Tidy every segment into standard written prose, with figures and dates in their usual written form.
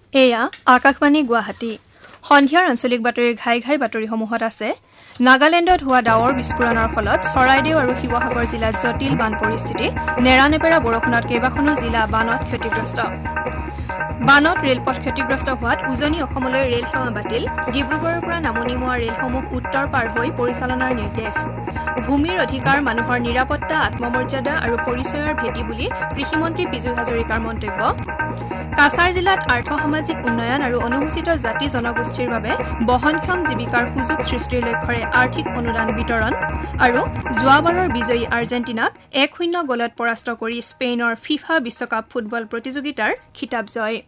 এয়া আকাশবাণী গুৱাহাটী সন্ধিয়াৰ আঞ্চলিক বাতৰিৰ ঘাই ঘাই বাতৰিসমূহত আছে নাগালেণ্ডত হোৱা ডাৱৰ বিস্ফোৰণৰ ফলত চৰাইদেউ আৰু শিৱসাগৰ জিলাত জটিল বান পৰিস্থিতি নেৰানেপেৰা বৰষুণত কেইবাখনো জিলা বানত ক্ষতিগ্ৰস্ত বানত ৰেলপথ ক্ষতিগ্ৰস্ত হোৱাত উজনি অসমলৈ ৰেল সেৱা বাতিল ডিব্ৰুগড়ৰ পৰা নামনিমুৱা ৰেলসমূহ উত্তৰ পাৰ হৈ পৰিচালনাৰ নিৰ্দেশ ভূমিৰ অধিকাৰ মানুহৰ নিৰাপত্তা আত্মমৰ্যাদা আৰু পৰিচয়ৰ ভেটি বুলি কৃষিমন্ত্ৰী পীযুষ হাজৰিকাৰ মন্তব্য কাছাৰ জিলাত আৰ্থ-সামাজিক উন্নয়ন আৰু অনুসূচিত জাতি জনগোষ্ঠীৰ বাবে বহনক্ষম জীৱিকাৰ সুযোগ সৃষ্টিৰ লক্ষ্যৰে আৰ্থিক অনুদান বিতৰণ আৰু যোৱাবাৰৰ বিজয়ী আৰ্জেণ্টিনাক 1-0 গলত পৰাস্ত কৰি স্পেইনৰ ফিফা বিশ্বকাপ ফুটবল প্ৰতিযোগিতাৰ খিতাপ জয়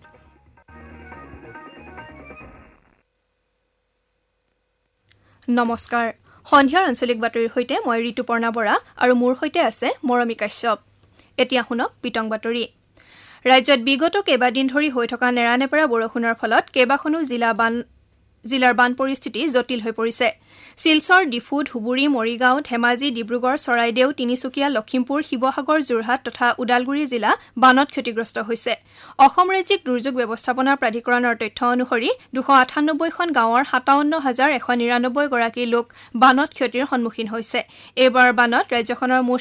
নমস্কাৰ সন্ধিয়াৰ আঞ্চলিক বাতৰিৰ সৈতে মই ঋতুপৰ্ণা বৰা আৰু মোৰ সৈতে আছে মৰমী কাশ্যপ এতিয়া শুনক পিটং বাতৰি ৰাজ্যত বিগত কেইবাদিন ধৰি হৈ থকা নেৰানেপেৰা বৰষুণৰ ফলত কেইবাখনো জিলাৰ বান পৰিস্থিতি জটিল হৈ পৰিছে শিলচৰ ডিফু ধুবুৰী মৰিগাঁও ধেমাজি ডিব্ৰুগড় চৰাইদেউ তিনিচুকীয়া লখিমপুৰ শিৱসাগৰ যোৰহাট তথা ওদালগুৰি জিলা বানত ক্ষতিগ্ৰস্ত হৈছে অসম ৰাজ্যিক দুৰ্যোগ ব্যৱস্থাপনা প্ৰাধিকৰণৰ তথ্য অনুসৰি 298খন গাঁৱৰ 57,199 গৰাকী লোক বানত ক্ষতিৰ সন্মুখীন হৈছে এইবাৰ বানত ৰাজ্যখনৰ মুঠ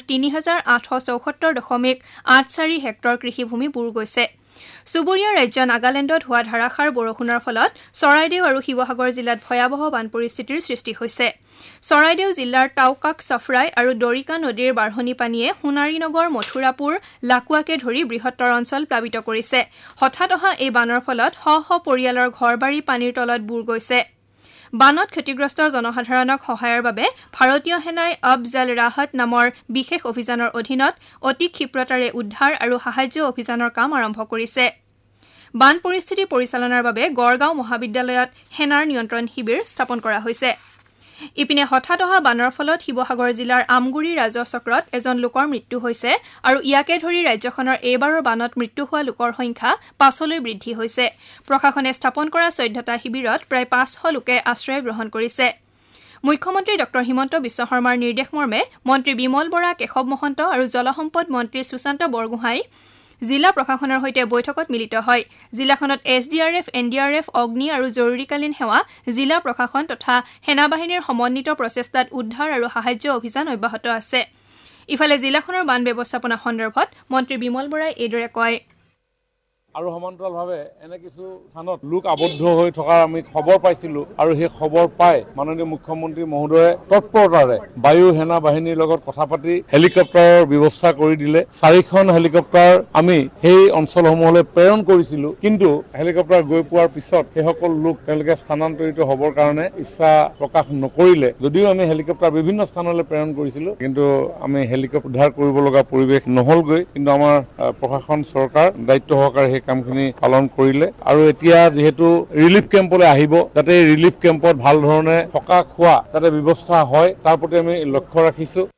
3,874.84 হেক্টৰ কৃষিভূমি বুৰ গৈছে সুবুৰীয়া ৰাজ্য নাগালেণ্ডত হোৱা ধাৰাসাৰ বৰষুণৰ ফলত চৰাইদেউ আৰু শিৱসাগৰ জিলাত ভয়াৱহ বান পৰিস্থিতিৰ সৃষ্টি হৈছে চৰাইদেউ জিলাৰ টাউকাক চফৰাই আৰু দৰিকা নদীৰ বাঢ়নি পানীয়ে সোণাৰীনগৰ মথুৰাপুৰ লাকুৱাকে ধৰি বৃহত্তৰ অঞ্চল প্লাবিত কৰিছে হঠাৎ অহা এই বানৰ ফলত শ শ পৰিয়ালৰ ঘৰবাৰী পানীৰ তলত বুৰ গৈছে বানত ক্ষতিগ্ৰস্ত জনসাধাৰণক সহায়ৰ বাবে ভাৰতীয় সেনাই আবজাল ৰাহত নামৰ বিশেষ অভিযানৰ অধীনত অতি ক্ষিপ্ৰতাৰে উদ্ধাৰ আৰু সাহায্য অভিযানৰ কাম আৰম্ভ কৰিছে বান পৰিস্থিতি পৰিচালনাৰ বাবে গড়গাঁও মহাবিদ্যালয়ত সেনাৰ নিয়ন্ত্ৰণ শিবিৰ স্থাপন কৰা হৈছে ইপিনে হঠাৎ অহা বানৰ ফলত শিৱসাগৰ জিলাৰ আমগুৰি ৰাজচক্ৰত এজন লোকৰ মৃত্যু হৈছে আৰু ইয়াকে ধৰি ৰাজ্যখনৰ এইবাৰৰ বানত মৃত্যু হোৱা লোকৰ সংখ্যা 5লৈ বৃদ্ধি হৈছে প্ৰশাসনে স্থাপন কৰা 14টা শিবিৰত প্ৰায় 500 লোকে আশ্ৰয় গ্ৰহণ কৰিছে মুখ্যমন্ত্ৰী ডক্টৰ হিমন্ত বিশ্ব শৰ্মাৰ নিৰ্দেশ মৰ্মে মন্ত্ৰী বিমল বৰা কেশৱ মহন্ত আৰু জলসম্পদ মন্ত্ৰী সুশান্ত বৰগোহাঁই জিলা প্ৰশাসনৰ সৈতে বৈঠকত মিলিত হয় জিলাখনত এছডিআৰএফ এনডিআৰএফ অগ্নি আৰু জৰুৰীকালীন সেৱা জিলা প্ৰশাসন তথা সেনাবাহিনীৰ সমন্বিত প্ৰচেষ্টাত উদ্ধাৰ আৰু সাহায্য অভিযান অব্যাহত আছে ইফালে জিলাখনৰ বান ব্যৱস্থাপনা সন্দৰ্ভত মন্ত্ৰী বিমল বৰাই এইদৰে কয় আৰু সমান্তৰালভাৱে এনে কিছু স্থানত লোক আবদ্ধ হৈ থকাৰ আমি খবৰ পাইছিলো আৰু সেই খবৰ পাই মাননীয় মুখ্যমন্ত্ৰী মহোদয়ে তৎপৰতাৰে বায়ু সেনা বাহিনীৰ লগত কথা পাতি হেলিকপ্টাৰৰ ব্যৱস্থা কৰি দিলে 4খন হেলিকপ্টাৰ আমি সেই অঞ্চলসমূহলৈ প্ৰেৰণ কৰিছিলো কিন্তু হেলিকপ্টাৰ গৈ পোৱাৰ পিছত সেই সকল লোক তেওঁলোকে স্থানান্তৰিত হ'বৰ কাৰণে ইচ্ছা প্ৰকাশ নকৰিলে যদিও আমি হেলিকপ্টাৰ বিভিন্ন স্থানলৈ প্ৰেৰণ কৰিছিলো কিন্তু আমি হেলিকপ্টাৰ উদ্ধাৰ কৰিব লগা পৰিৱেশ নহলগৈ কিন্তু আমাৰ প্ৰশাসন চৰকাৰ দায়িত্ব সহকাৰে কামখিনি পালন কৰিলে আৰু এতিয়া যেহেতু ৰিলিফ কেম্পলৈ আহিব যাতে ৰিলিফ কেম্পত ভাল ধৰণে থকা খোৱা যাতে ব্যৱস্থা হয় তাৰ প্ৰতি আমি লক্ষ্য ৰাখিছো